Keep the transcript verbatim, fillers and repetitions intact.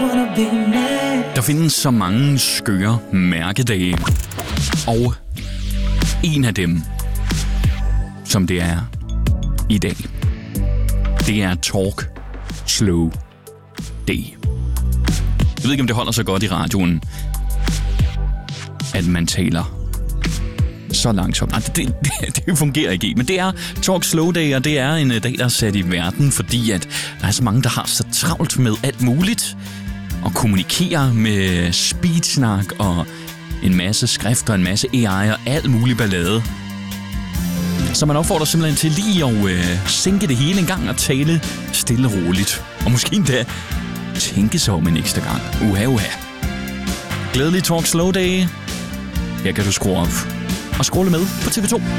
Der findes så mange skøre mærkedage, og en af dem, som det er i dag, det er Talk Slow Day. Jeg ved ikke, om det holder så godt i radioen, at man taler så langsomt. Nej, det, det, det fungerer ikke i. Men det er Talk Slow Day, og det er en dag, der er sat i verden, fordi at der er så mange, der har så travlt med alt muligt. Og kommunikere med speedsnak og en masse skrifter, en masse A I og alt muligt ballade. Så man opfordrer simpelthen til lige at øh, sænke det hele en gang og tale stille og roligt. Og måske endda tænke sig om en ekstra gang. Uha, uha. Glædelig Talk Slow Day. Her kan du skrue op og scrolle med på T V to.